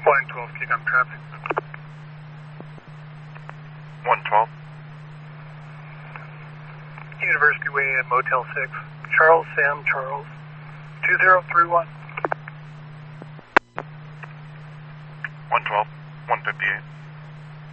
Flying 12, keep on traffic. 112. University Way at Motel 6. Charles, Sam, Charles. 2031. 112. 158.